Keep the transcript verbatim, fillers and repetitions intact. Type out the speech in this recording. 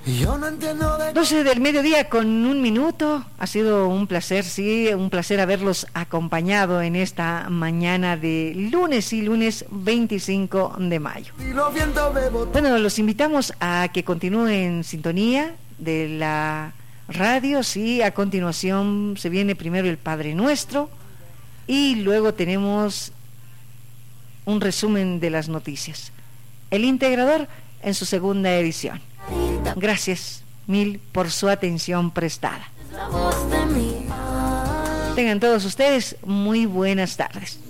Yo no entiendo de... doce del mediodía con un minuto. Ha sido un placer, sí, un placer haberlos acompañado en esta mañana de lunes y lunes veinticinco de mayo. Bueno, los invitamos a que continúen en sintonía de la radio, sí. A continuación se viene primero el Padre Nuestro y luego tenemos un resumen de las noticias. El Integrador en su segunda edición. Gracias mil por su atención prestada. Tengan todos ustedes muy buenas tardes.